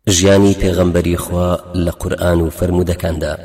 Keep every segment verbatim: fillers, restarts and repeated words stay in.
ژیانی پێغەمبەری خوا لە قورئان و فەرموودەکاندا.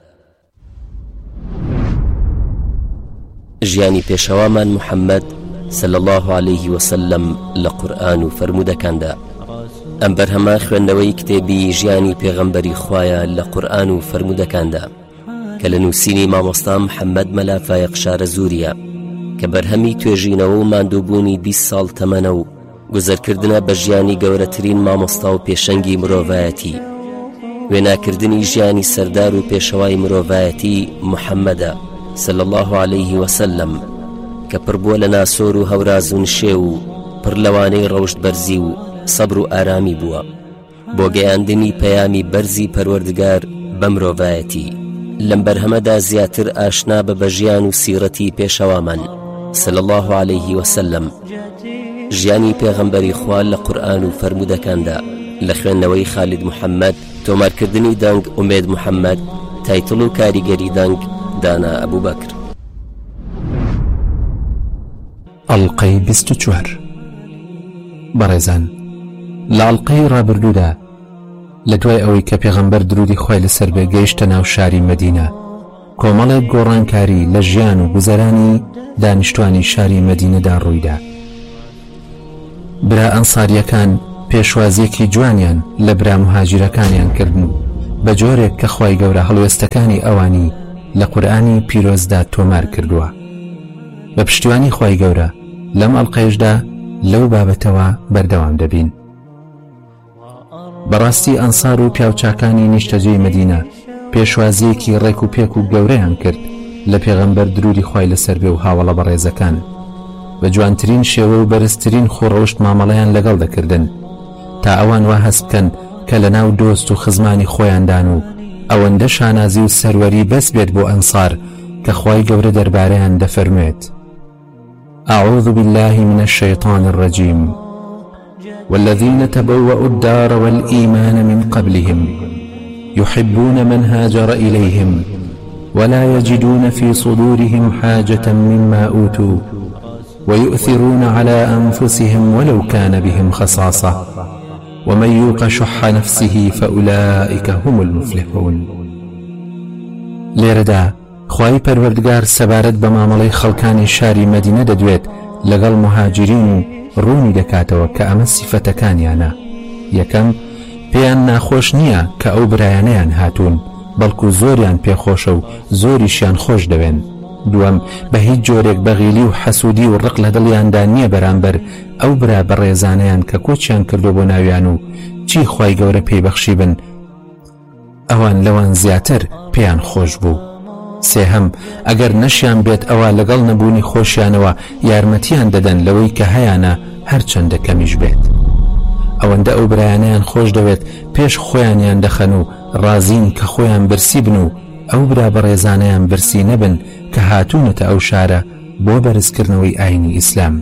ژیانی پێشەوامان محەممەد صلی الله عليه وسلم لە قورئان و فەرموودەکاندا. ئەم بەرهەمە خوێندنەوەی کتێبی ژیانی پێغەمبەری خوایە لە قورئان و فەرموودەکاندا کە لە نووسینی مامۆستا محەممەد مەلافایق شارە زووریە کە بەرهەمی توێژینەوە و ماندووبوونی بیست ساڵ تەمەنە و گوزەرکردنە بە ژیانی گەورەترین مامۆستا و پێشەنگی مرۆڤایەتی، وێناکردنی ژیانی سەردار و پێشەوای مرۆڤایەتی محەممەدە صلی الله عليه وسلم کە پڕ بووە لە ناسۆر و هەوراز و نشێ و پڕ لەوانەی ڕەوشت بەرزی و سەبر و ئارامی بووە بۆ گەیاندنی پەیامی بەرزی پەروەردگار بە مرۆڤایەتی. لەم بەرهەمەدا زیاتر ئاشنا بە بەژیان و سیرەتی پێشەوامان صلی الله عليه وسلم، ژیانی پێغەمبەری خوا لە قورئان و فەرموودەکاندا لە خوێندنەوەی خالید محەممەد، تۆمارکردنی دەنگ ئومێد محەممەد، تایتڵ و کاریگەری دەنگ دانا ئەبوو بەکر. ئەڵقەی بیست و چوار. بەڕێزان، لە ئەڵقەی ڕابردوودا لە دوای ئەوەی کە پێغەمبەر درودی خوای لەسەر بێ گەیشتە ناو شاری مەدینە، کۆمەڵێک گۆڕانکاری لە ژیان و گوزەرانی دانیشتوانی شاری مەدینەدا ڕوویدا. برا ئەنساریەکان پێشوازیەکی جوانیان لە برا مهاجرەکانیان کردن بە جۆرێک کە خوای گەورە هەڵوێستەکانی ئەوانی لە قورئانی پیرۆزدا تۆمار کردووە. بە پشتیوانی خوای گەورە لەم ئەڵقەیەشدا لەو بابەتەوە بەردەوام دەبین. بەڕاستی ئەنسار و پیاوچاکانی نیشتەجێی مەدینە پێشوازیەکی ڕێک و پێک و گەورەیان کرد لە پێغەمبەر درودی خوای لەسەر بێ و هاوڵە بەڕێزەکان بە جوانترین شێوە و بەرزترین خوڕەوشت مامەڵەیان لەگەڵ دەکردن تا ئەوان وا هەست بکەن کە لە ناو دۆست و خزمانی خۆیاندان و ئەوەندە شانازی و سەروەری بەس بێت بۆ ئەنسار کە خوای گەورە دەربارەیان دەفەرموێت: أعوذ بالله من الشيطان الرجيم والذين تبوأوا الدار والإيمان من قبلهم يحبون من هاجر إليهم ولا يجدون في صدورهم حاجة مما أوتوا ويؤثرون على أنفسهم ولو كان بهم خصاصة ومن يوق شح نفسه فأولئك هم المفلحون. لێرەدا خوای پەروەردگار سەبارەت بە مامەڵەی خەڵکانی شاری مەدینە دەدوێت لەگەڵ مهاجرین و ڕوونی دەکاتەوە کە ئەمە سیفەتەکانیانە. یەکەم، پێیان ناخۆش نییە کە ئەو برایانەیان هاتوون، بەڵکو زۆریان پێخۆشە و زۆریشیان خۆش دەوێن. دووەم، بە هیچ جۆرێک بەغیلی و حەسوودی و ڕق لە دڵیاندا نییە بەرامبەر ئەو برا بەڕێزانەیان کە کۆچیان کردو بۆ ناویان و چی خوای گەورە پێیبەخشی بن ئەوان لەوان زیاتر پێیان خۆش بوو. سێهەم، ئەگەر نەشیان بێت ئەوە لەگەڵ نەبوونی خۆشیانەوە یارمەتیان دەدەن لەوەی کە هەیانە هەرچەندە کەمیش بێت. ئەوەندە ئەو برایانیان خۆش دەوێت پێش خۆیانیان دەخەن و ڕازین کە خۆیان برسی بن و ئەو برا بەڕێزانەیان برسی نەبن کە هاتوونەتە ئەو شارە بۆ بەرزکردنەوەی ئاینی ئیسلام.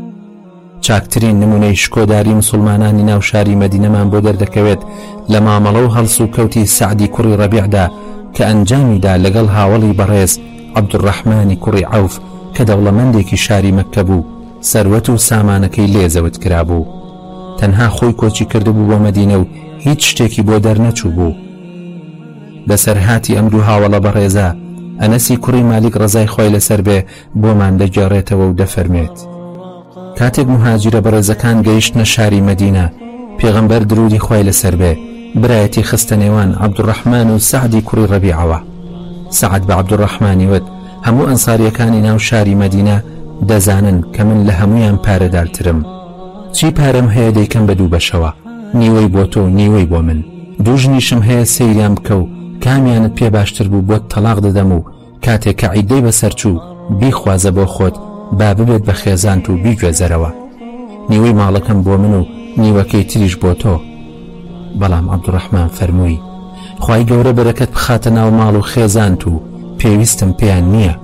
چاکترین نمونەی شکۆداری مسلمانانی ناو شاری مەدینەمان بۆ دەردەکەوێت لە مامەڵە و هەڵسو و کەوتی سەعدی کوڕی ڕەبیعدا کە ئەنجامیدا لەگەڵ هاوڵی بەڕێز عەبدوڕەحمانی کوڕی عەوف کە دەوڵەمەندێکی شاری مەککە بوو، سەروەت و سامانەکەی لێزەوت کرابوو. تەنها خۆی کۆچی کردبوو بۆ مەدینە و هیچ شتێکی بۆ دەرنەچوو بوو. دەسەرهاتی ئەم دوو هاوڵە بەڕێزە ئەنەسی کوڕی مالیک ڕەزای خۆی لەسەر بێ بۆمان دەگێڕێتەوە و دەفەرمێت: کاتێک مهاجرە بەڕێزەکان گەیشتنە شاری مەدینە، پێغەمبەر درودی خۆی لەسەر بێ برایەتی خستە نێوان عەبدوڕەحمان و سەعدی کوڕی ڕەبیعەوە. سەعد بە عەبدوڕەحمانی وت: هەموو ئەنساریەکانی ناو شاری مەدینە دەزانن کە من لە هەمویان پارەدارترم. چی پارەم هەیە دەیکەم بە دوو بەشەوە، نیوەی بۆ تۆ و نیوەی بۆ من. دوو ژنیشم هەیە سەیریان بکە و کامیانت پێ باشتر بوو بۆت تەلاق دەدەم و کاتێک کە عیدەی بەسەر چوو بیخوازە بۆ خۆت با ببێت بە خێزانت و بیگوێزەرەوە. نیوەی ماڵەکەم بۆ من و نیوەکەی تریش بۆ تۆ. بەڵام عەبدوڕەحمان فەرمووی: خوای گەورە بەرەکەت بخاتە ناو ماڵ و خێزانت و پێویستم پێیان نییە.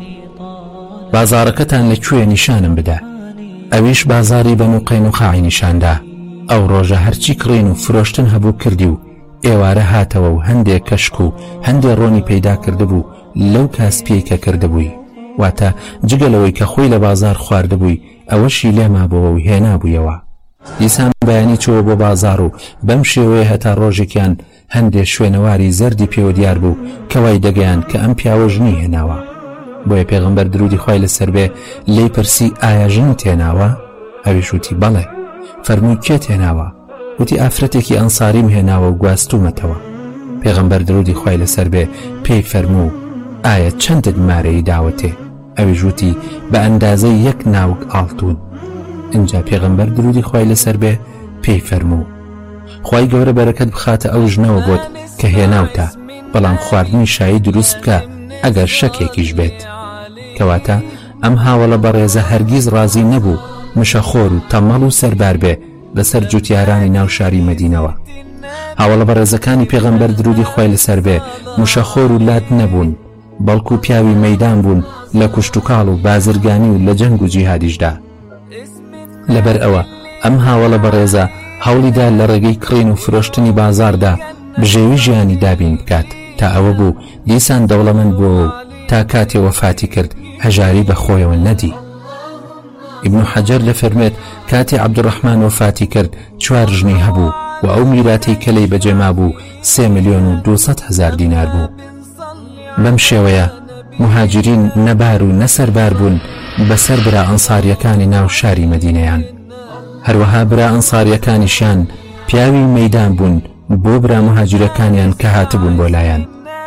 بازارەکەتان لەکوێ نیشانم بدە. ئەویش بازاری بەنو قەینوقاعی نیشاندا. ئەو ڕۆژە هەرچی کڕین و فرۆشتن هەبوو کردی و ئێوارە هاتەوە و هەندێک کەشک و هەندێک ڕۆنی پەیدا کردبوو لەو کاسپیەی کە کردبووی، واتە جگەلەوەی کە خۆی لە بازار خواردبووی ئەوەشی لێما بۆەوە و هێنا بوویەوە. دیسان بەیانی چوە بۆ بازار و بەم شێوەیە هەتا ڕۆژێکیان هەندێک شوێنەواری زەردی پێوە دیار بوو کە وای دەگەیان کە ئەم پیاوە ژنی هێناوە. بۆیە پێغەمبەر درودی خوای لەسەر بێ لێی پرسی ئایا ژن تێناوە؟ ئەویش وتی بەڵێ. فەرمووی کێ تێناوە؟ وتی ئافرەتێکی ئەنساریم هێناوە و گواستومەتەوە. پێغەمبەر درودی خوای لەسەر بێ پێی فەرموو ئایا چەندت مارەی داوەتێ؟ ئەویش وتی بە ئەندازەی یەک ناوک ئاڵتون. اینجا پێغەمبەر درودی خوای لەسەر بێ پێی فەرموو خوای گەورە بەرەکەت بخاتە ئەو ژنەوە بۆت کە هێناوتە، بەڵام خواردنی شایی دروست بکە ئەگەر شەکێکیش بێت. کەواتە ئەم هاوڵە بەڕێزە هەرگیز ڕازی نەبوو مشەخۆر و تەمەڵ و سەربار بێ بەسەر جوتیارانی ناو شاری مەدینەوە. هاوڵە بەڕێزەکانی پێغەمبەر درودی خوای لەسەر بێ مشەخۆر و لات نەبوون، بەڵکو پیاوی مەیدان بوون لە کوشتوکاڵ و بازرگانی و لە جەنگ و جیهادیشدا. لەبەر ئەوە ئەم هاوڵە بەڕێزە هەوڵیدا لە ڕێگەی کڕین و فرۆشتنی بازاردا بژێوی ژیانی دابین بکات تا ئەوە بوو دیسان دەوڵەمەند بووە و تا کاتێ وەفاتی کرد هەژاری بە خۆیەوە نەدی. ئیبن حەجەر دەفەرمێت کاتێ عەبدوڕەحمان وەفاتی کرد چوار ژنی هەبوو و ئەو میراتی کەلەی بەجێما بوو سێ ملیۆن و دووسەد هەزار دینار بوو. بەم شێوەیە مهاجرین نەبار و نەسەربار بوون بەسەر برا ئەنساریەکانی ناو شاری مەدینەیان. هەروەها برا ئەنساریەکانیشیان پیاوی مەیدان بوون بۆ برا مهاجرەکانیان کە هاتبوون بۆ لایەن.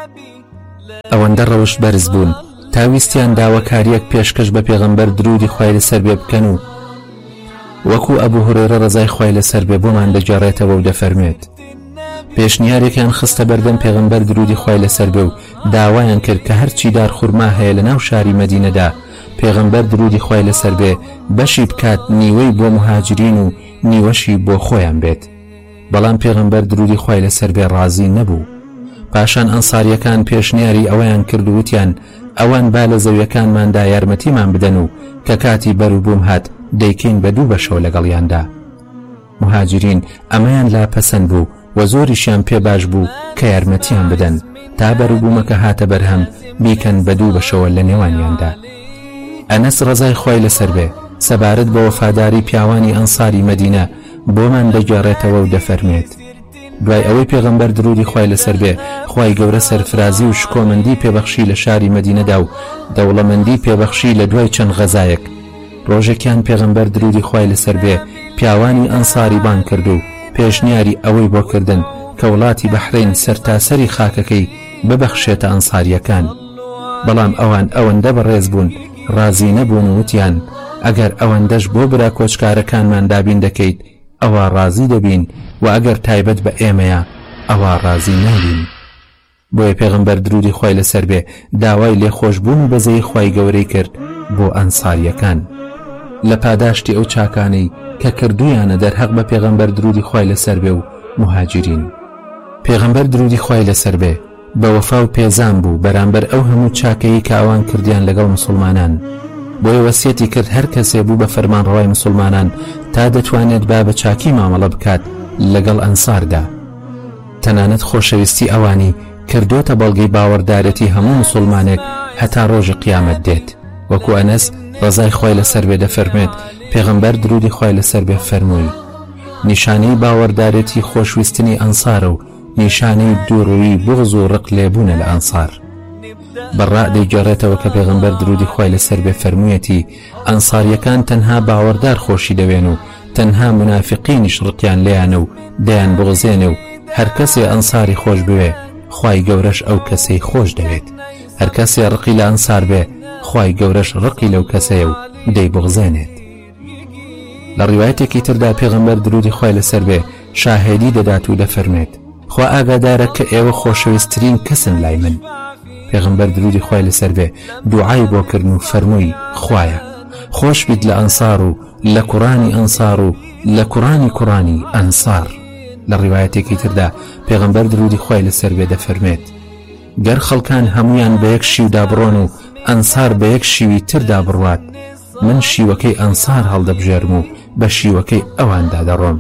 ئەوەندە ڕەوشت بەرز بوون تاویستیان داواکاریەک پێشکەش بە پێغەمبەر درودی خوای لەسەر بێ بکەن و وەکو ئەبوو هورێرە ڕەزای خوای لەسەر بێ بۆمان دەگەڕێتەوە و دەفەرمێت پێشنیارێکیان خستە بەردەم پێغەمبەر درودی خوای لەسەر بێ و داوایان کرد کە هەرچی دار خورما هەیە لە ناو شاری مەدینەدا پێغەمبەر درودی خوای لەسەر بێ بەشی بکات نیوەی بۆ مهاجرین و نیوەشی بۆ خۆیان بێت. بەڵام پێغەمبەر درودی خوای لەسەر بێ ڕازی نەبوو. پاشان ئەنساریەکان پێشنیاری ئەوەیان کرد و وتیان ئەوان با لە زەویەکانماندا یارمەتیمان بدەن و کە کاتی بەروبووم هات دەیکەین بە دوو بەشەوە لەگەڵیاندا. مهاجرین ئەمەیان لا پەسەند بوو و زۆریشیان پێ باش بوو کە یارمەتیان بدەن تا بەروبوومەکە هاتە بەرهەم بیکەن بە دوو بەشەوە لە نێوانیاندا. ئەنەس ڕەزای خوای لەسەر بێ سەبارەت بە وەفاداری پیاوانی ئەنساری مەدینە بۆمان دەگێڕێتەوە و دەفەرمێت دوای ئەوەی پێغەمبەر درودی خوای لەسەر بێ خوای گەورە سەرفرازی و شکۆمەندی پێبەخشی لە شاری مەدینەدا و دەوڵەمەندی پێبەخشی لە دوای چەند غەزایەک. ڕۆژێکیان پێغەمبەر درودی خوای لەسەر بێ پیاوانی ئەنساری بان کرد و پێشنیاری ئەوەی بۆ کردن کە وڵاتی بەحرین سەرتاسەری خاکەکەی ببەخشێتە ئەنساریەکان. بەڵام ئەوان ئەوەندە بەڕێز بوون ڕازی نەبوون و وتیان ئەگەر ئەوەندەش بۆ برا کۆچکارەکانمان دابین دەکەیت ئەوە ڕازی دەبین و ئەگەر تایبەت بە ئێمەیە ئەوە ڕازی نابین. بۆیە پێغەمبەر درودی خوای لەسەر بێ داوای لێخۆشبوون و بەزەی خوای گەورەی کرد بۆ ئەنساریەکان لە پاداشتی ئەو چاکانەی کە کردویانە دەرهەق بە پێغەمبەر درودی خوای لەسەر بێ و مهاجرین. پێغەمبەر درودی خوای لەسەر بێ بە وەفا و پێزان بوو بەرامبەر ئەو هەموو چاکەیی کە ئەوان کردیان لەگەڵ مسلمانان. بۆیە وەسیەتی کرد هەر کەسێ بوو بە فەرمانڕەوای مسلمانان تا دەتوانێت با بە چاکی مامەڵە بکات لەگەڵ ئەنساردا. تەنانەت خۆشەویستی ئەوانی کردوتە بەڵگەی باوەڕدارەتی هەموو مسلمانێک هەتا ڕۆژی قیامەت دێت. وەکو ئەنەس ڕەزای خوای لەسەر بێ دەفەرمێت پێغەمبەر درودی خوای لەسەر بێ فەرمووی نیشانەی باوەڕدارەتی خۆشویستنی ئەنسارە و نیشانەی دووڕووی بغز و ڕق لێبوونە لە ئەنسار. بەڕا دەیگەڕێتەوە کە پێغەمبەر درودی خوای لەسەر بێ فەرموویەتی ئەنساریەکان تەنها باوەڕدار خۆشی دەوێن و تەنها منافقینیش ڕقیان لێیانە و دەیان بغزێنێ و هەر کەسێ ئەنساری خۆش بوێ خوای گەورەش ئەو کەسەی خۆش دەوێت. هەر کەسێ ڕقی لە ئەنسار بێ خوای گەورەش ڕقی لەو کەسەیە و دەی بغزێنێت. لە ڕیوایەتێکی تردا پێغەمبەر درودی خوای لەسەر بێ شاهێدی دەدات و دەفەرمێت خوا ئاگادارە کە ئێوە خۆشەویستترین کەسن لای من. پێغەمبەر درودی خوای لەسەر بێ دوعای بۆ کردن و فەرمووی خوایە خۆش بیت لە ئەنسار و لە کوڕانی ئەنسار و لە کوڕانی کوڕانی ئەنسار. لە ڕیوایەتێکی تردا پێغەمبەر درودی خوای لەسەر بێ دەفەرمێت گەر خەڵکان هەمویان بە یەک شیودا بڕۆن و ئەنسار بە یەک شیوی تردا بڕوات من شیوەکەی ئەنسار هەڵدەبژێرم و بە شیوەکەی ئەواندا دەڕۆم.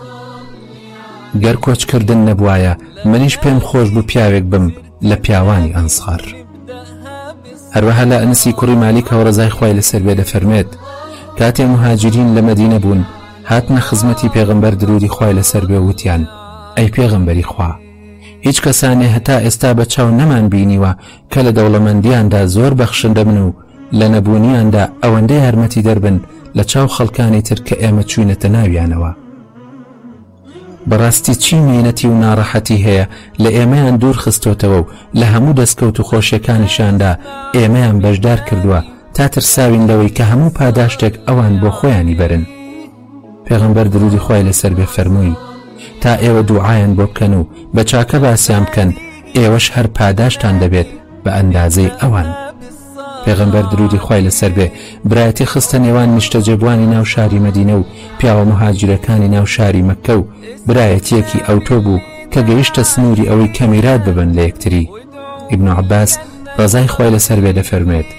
گەر کۆچکردن نەبوایە منیش پێم خۆش بوو پیاوێک بم لە پیاوانی ئەنسار. هەروەها لە ئەنسی کوڕی مالیکەوە ڕەزای خوای لەسەر بێ دەفەرمێت کاتێ مهاجرین لە مەدینە بوون هاتنە خزمەتی پێغەمبەر درودی خوای لەسەر بێ وتیان ئەی پێغەمبەری خوا هیچ کەسانێ هەتا ئێستا بە چاو نەمان بینیوە کە لە دەوڵەمەندیاندا زۆر بەخشندە بن و لە نەبوونیاندا ئەوەندەی هەرمەتی دەربن لە چاو خەڵکانی تر کە ئێمە چوینەتە ناویانەوە. بەڕاستی چی مێنەتی و ناڕەحەتی هەیە لە ئێمەیان دوور خستۆتەوە و لە هەموو دەستکەوت و خۆشیەکانیشاندا ئێمەیان بەشدار کردووە تا ترساوین لەوەی کە هەموو پاداشتێک ئەوان بۆ خۆیانی بەرن. پێغەمبەر درودی خوای لەسەر بێ فەرمووی تا ئێوە دوعایان بۆ بکەن و بە چاکە باسییان بکەن ئێوەش هەر پاداشتان دەبێت بە ئەندازەی ئەوان. پێغەمبەر درودی خوای لەسەر بێ برایەتی خستە نێوان نیشتەجێبوانی ناو شاری مەدینە و پیاوە مهاجرەکانی ناو شاری مەککە و برایەتیەکی ئەوتۆ بوو کە گەیشتە سنووری ئەوەی کەمیرات ببن لە یەکتری. ئیبن عەباس ڕەزای خوای لەسەر بێ دەفەرمێت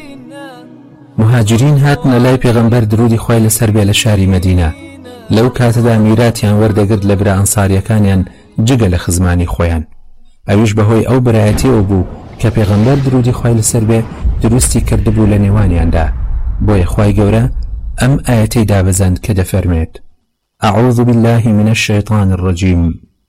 مهاجرین هاتنە لای پێغەمبەر درودی خوای لەسەر بێ لە شاری مەدینە. لەو کاتەدا میراتیان وەردەگرت لە برا ئەنساریەکانیان جگە لە خزمانی خۆیان. ئەویش بەهۆی ئەو برایەتیەوە بوو کە پێغەمبەر درودی خوای لەسەر بێ دروستی کردبوو لە نێوانیاندا. بۆیە خوای گەورە ئەم ئاەتەی دابەزاند کە دەفەرمێت أعوذ بالله من الشيطان الرجيم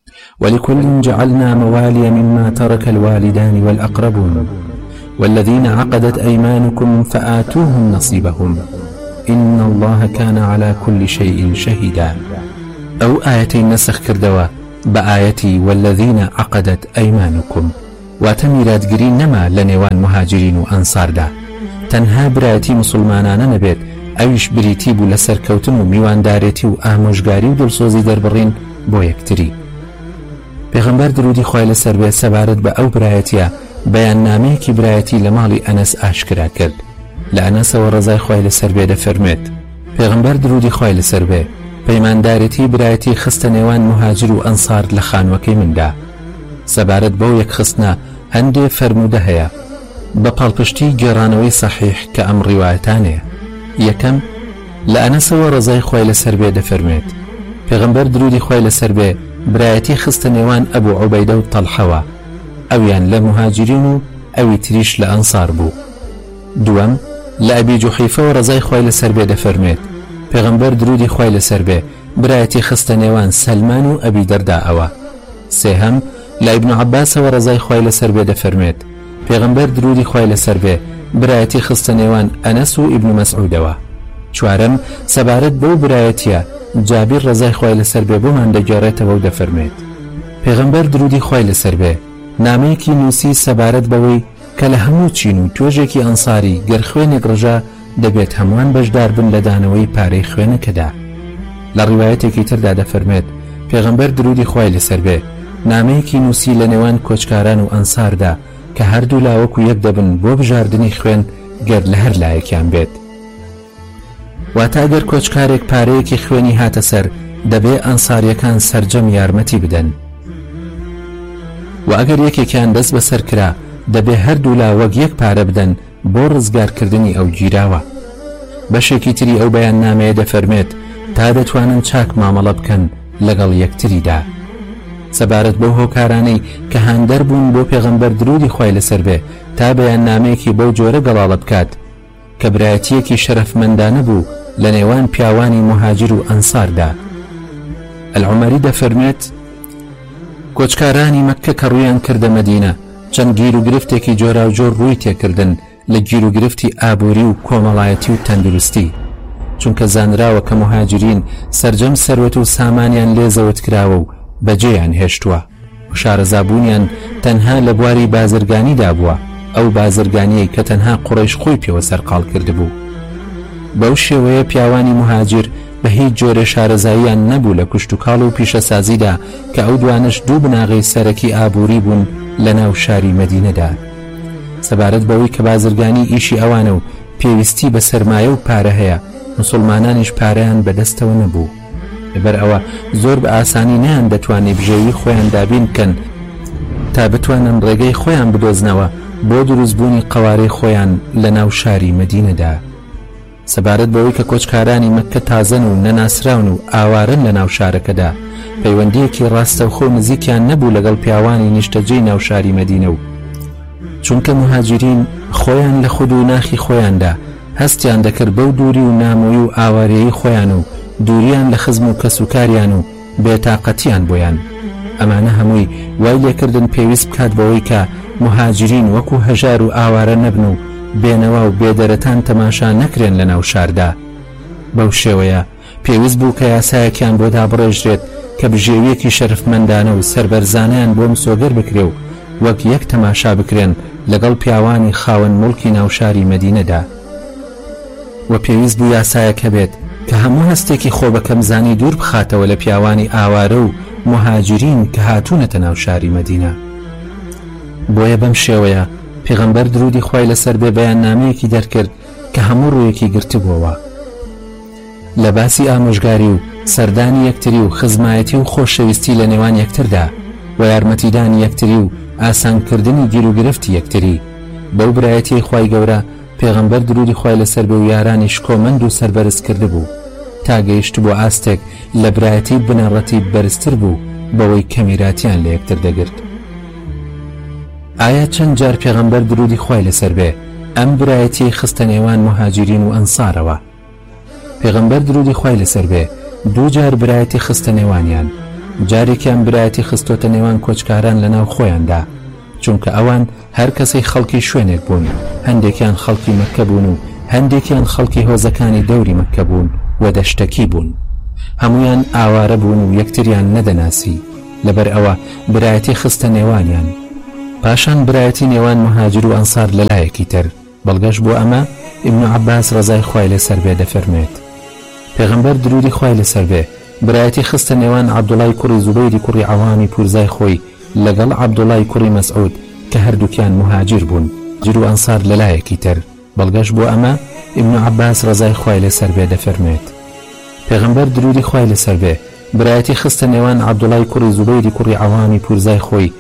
ولكل جعلنا موالي مما ترك الوالدان والأقربون والذين عقدت أيمانكم فآتوهم نصيبهم إن الله كان على كل شيء شهيدا. أو آيتي نسخ كردوا بآيتي والذين عقدت أيمانكم واتميرات قرين نما لنوان مهاجرين وأنصار دا تنها برایەتی مسلمانانە نەبێت ئەویش بریتی بوو لە سەرکەوتن و میواندارێتی و ئامۆژگاری و دڵسۆزی دەربڕین بۆ یەکتری. پێغەمبەر درودی خوای لەسەر بێ سەبارەت بە ئەو برایەتیە بەیاننامەیەکی برایەتی لە ماڵی ئەنەس ئاشکرا کرد. لە ئەنەسەوە ڕەزای خوای لەسەر بێ دەفەرمێت پێغەمبەر درودی خوای لەسەر بێ پەیماندارێتی برایەتی خستە نێوان مهاجر و ئەنسار لە خانوەکەی مندا. سەبارەت بەو یەک خستنە هەندێ فەرموودە هەیە بە پاڵپشتی گێڕانەوەی سەحیح کە ئەم ڕیوایەتانەیە. یەکەم لە ئەنەسەوە ڕەزای خوای لەسەر بێ دەفەرمێت پێغەمبەر درودی خوای لەسەر بێ برایەتی خستە نێوان ئەبوو عوبەیدە و تەڵحەوە ئەویان لە مهاجرین و ئەوی تریش لە ئەنسار بوو. دووەم لە ئەبی جوحیفەوە ڕەزای خوای لەسەر بێ دەفەرمێت پێغەمبەر درودی خوای لەسەر بێ برایەتی خستە نێوان سەلمان و ئەبی دەرداەوە. سێهەم لە ئیبن عەباسەوە ڕەزای خوای لەسەر بێ دەفەرمێت پێغەمبەر درودی خوای لەسەر بێ برایەتی خستە نێوان ئەنەس و ئیبن مەسعودەوە. چوارەم سەبارەت بەو برایەتیە جابیر ڕەزای خوای لەسەر بێ بۆمان دەگێڕێتەوە و دەفەرمێت پێغەمبەر درودی خوای لەسەر بێ نامەیەکی نووسی سەبارەت بەوەی کە لە هەموو چین و توێژێکی ئەنساری گەر خوێنێک ڕژە دەبێت هەمووان بەشدار بن لە دانەوەی پارەی خوێنەکەدا. لە ڕیوایەتێکی تردا دەفەرمێت پێغەمبەر درودی خوای لەسەر بێ نامەیەکی نووسی لە نێوان کۆچکاران و ئەنساردا کە هەردوو لاوەکو یەک دەبن بۆ بژاردنی خوێن گەر لە هەر لایەکیان بێت. واتە ئەگەر کۆچکارێک پارەیەکی خوێنی هاتە سەر دەبێ ئەنساریەکان سەرجەم یارمەتی بدەن و ئەگەر یەکێکیان دەست بەسەر کرا دەبێ هەردوو لاوەک یەک پارە بدەن بۆ ڕزگارکردنی ئەو گیراوە. بەشێکی تری ئەو بەیان نامەیە دەفەرمێت تا دەتوانن چاک مامەڵە بکەن لەگەڵ یەکتریدا. سەبارەت بەو هۆکارانەی کە هاندەر بوون بۆ پێغەمبەر درودی خوای لەسەر بێ تا بەیان نامەیەکی بەو جۆرە گەڵاڵە بکات کە برایەتیەکی شەرەفمەندانە بوو لە نێوان پیاوانی مهاجر و ئەنساردا. ئەلعومەری دەفەرمێت کۆچکارانی مەککە کە ڕوویان کردە مەدینە چەند گیر و گرفتێکی جۆرا و جۆر ڕووی تێکردن لە گیر و گرفتی ئابووری و کۆمەڵایەتی و تەندروستی، چونکە زانراوە کە مهاجرین سەرجەم سەروەت و سامانیان لێزەوت کراوە و بەجێیان هێشتووە و شارەزابوونیان تەنها لە بواری بازرگانیدا بووە، ئەو بازرگانیەی کە تەنها قوڕیش خۆی پێوە سەرقاڵ کردبوو. بەو شێوەیە پیاوانی مهاجر بە هیچ جۆرە شارەزاییان نەبوو لە کوشت و کاڵ و پیشەسازیدا کە ئەو دوانش دوو بناغی سەرەکی ئابووری بوون لە ناو شاری مەدینەدا. سەبارەت بەوەی کە بازرگانی ئیشی ئەوانە و پێویستی بە سەرمایە و پارە هەیە، مسلمانانیش پارەیان بەدەستەوە نەبوو. لەبەر ئەوە زۆر بە ئاسانی نیان دەتوانێت بژێوی خۆیان دابین بکەن تا بتوانن ڕێگەی خۆیان بدۆزنەوە بۆ دروستبوونی قەوارەی خۆیان لە ناو شاری مەدینەدا. سەبارەت بەوەی کە کۆچکارانی مەککە تازەن و نەناسراون و ئاوارن لە ناو شارەکەدا، پەیوەندیەکی ڕاستەوخۆ نزیکیان نەبوو لەگەڵ پیاوانی نیشتەجێی ناو شاری مەدینە و چونکە مهاجرین خۆیان لە خود و ناخی خۆیاندا هەستیان دەکرد بەو دووری و نامۆی و ئاوارەیەی خۆیان و دووریان لە خزم و کەسوکاریان و بێتاقەتیان بۆیان. ئەمانە هەمووی وای لێکردن پێویست بکات بەوەی کە مهاجرین وەکو هەژار و ئاوارە نەبن و بێنەوە و بێدەرەتان تەماشا نەکرێن لە ناو شاردا. بەو شێوەیە پێویست بوو کە یاسایەکیان بۆ دابڕێژرێت کە بژێویەکی شەرفمەندانە و سەربەرزانیان بۆ مسۆگەر بکرێ و وەک یەک تەماشا بکرێن لەگەڵ پیاوانی خاوەن موڵکی ناوشاری مەدینەدا. و پێویست بوو یاسایەکە بێت کە هەموو هەستێکی خۆ بەکەم زانی دوور بخاتەوە لە پیاوانی ئاوارە و مهاجرین کە هاتوونەتە ناو شاری مەدینە. بۆیە بەم شێوەیە پێغەمبەر درودی خوای لەسەر بێ بەیاننامەیەکی دەرکرد کە هەموو ڕوویەکی گرتبووەوە لە باسی ئامۆژگاری و سەردانی یەکتری و خزمایەتی و خۆشەویستی لە نێوان یەکتردا و یارمەتیدانی یەکتری و ئاسانکردنی گیر و گرفتی یەکتری. بەو برایەتی خوای گەورە پێغەمبەر درودی خوای لەسەر بێ و یارانیش کۆمەند و سەربەرز کرده بوو تا گەیشت بۆ ئاستێک لە برایەتی بنەڕەتی بەرزتر بوو بەوەی کەمیراتیان لە یەکتر دەگرت. ئایا چەند جار پێغەمبەر درودی خوای لەسەر بێ ئەم برایەتی خستە نێوان مهاجرین و ئەنسارەوە؟ پێغەمبەر درودی خوای لەسەر بێ دوو جار برایەتی خستە نێوانیان. جارێکیان برایەتی خستۆتە نێوان کۆچکاران لە ناو خۆیاندا، چونکە ئەوان هەر کەسەی خەڵکی شوێنێک بوون، هەندێکیان خەڵکی مەککە بوون و هەندێکیان خەڵکی هۆزەکانی دەوری مەککە بوون و دەشتەکی بوون. هەمویان ئاوارە بوون و یەکتریان نەدەناسی، لەبەر ئەوە برایەتی خستە نێوانیان. پاشان برایەتی نێوان مهاجر و ئەنسار لەلایەکی تر. بەڵگەش بۆ ئەمە ئیبن عەباس ڕەزای خوای لەسەر بێ دەفەرمێت پێغەمبەر درودی خوای لەسەر بێ برایەتی خستە نێوان عەبدوڵای کوڕی زوبەیری کوڕی عەوامی پورزای خۆی لەگەڵ عەبدوڵای کوڕی مەسعود کە هەردووکیان مهاجر بوون، جر و ئەنسار لەلایەکی تر. بەڵگەش بۆ ئەمە ئیبن عەباس ڕەزای خوای لەسەر بێ دەفەرمێت پێغەمبەر درودی خوای لەسەر بێ برایەتی خستە نێوان عەبدوڵای کوڕی زوبەیری کوڕی عەوامی پورزای خۆی